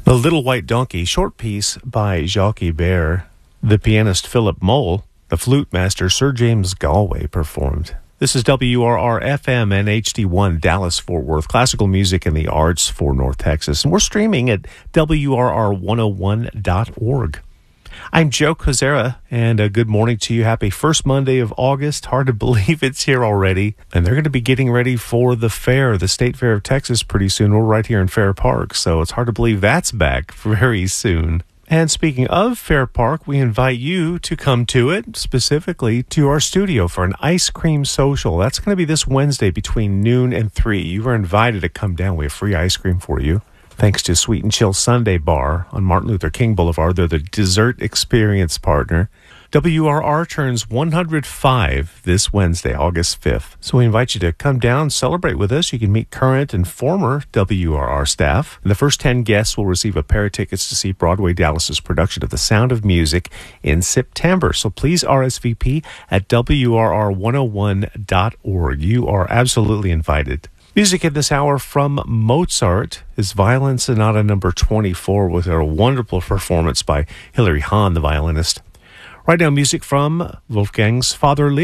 The Little White Donkey, short piece by Jacques Ibert, the pianist Philip Moll, the flute master Sir James Galway performed. This is WRR-FM and HD1 Dallas-Fort Worth, classical music and the arts for North Texas. And we're streaming at WRR101.org. I'm Joe Kozera, and good morning to you. Happy first Monday of August. Hard to believe it's here already. And they're going to be getting ready for the fair, the State Fair of Texas, pretty soon. We're right here in Fair Park, so it's hard to believe that's back very soon. And speaking of Fair Park, we invite you to come to it, specifically to our studio for an ice cream social. That's going to be this Wednesday between noon and 3. You are invited to come down. We have free ice cream for you. Thanks to Sweet and Chill Sunday Bar on Martin Luther King Boulevard. They're the dessert experience partner. WRR turns 105 this Wednesday, August 5th. So we invite you to come down, celebrate with us. You can meet current and former WRR staff. And the first 10 guests will receive a pair of tickets to see Broadway Dallas's production of The Sound of Music in September. So please RSVP at WRR101.org. You are absolutely invited. Music in this hour from Mozart is Violin Sonata number 24 with a wonderful performance by Hilary Hahn, the violinist. Right now, music from Wolfgang's father,